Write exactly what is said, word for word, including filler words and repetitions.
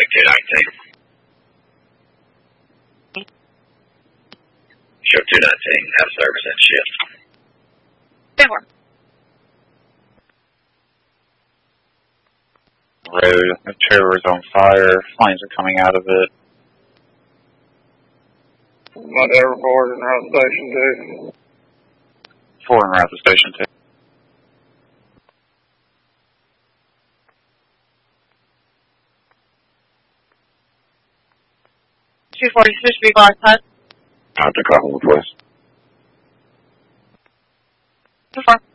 two nineteen. Show two nineteen, have service and shift. Four. Road, the trailer is on fire, flames are coming out of it. Whatever, board and route station two. Four and route to station two. two forty-six, be glass hut. Time to call request. Two four.